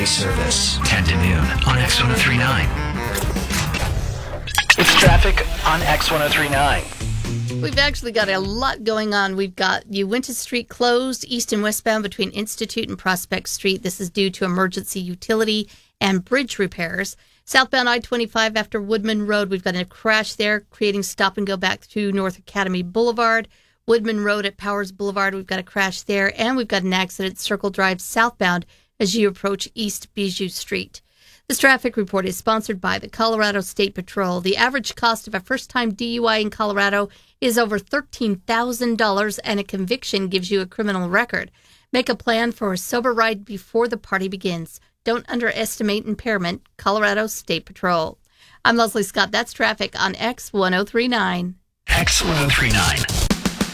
Service 10 to noon on X1039. It's traffic on X1039. We've actually got a lot going on. We've got Uinta Street closed, east and westbound between Institute and Prospect Street. This is due to emergency utility and bridge repairs. Southbound I-25 after Woodman Road, we've got a crash there, creating stop and go back to North Academy Boulevard. Woodman Road at Powers Boulevard, we've got a crash there. And we've got an accident, Circle Drive southbound as you approach East Bijou Street. This traffic report is sponsored by the Colorado State Patrol. The average cost of a first-time DUI in Colorado is over $13,000, and a conviction gives you a criminal record. Make a plan for a sober ride before the party begins. Don't underestimate impairment. Colorado State Patrol. I'm Leslie Scott. That's traffic on X1039. X1039.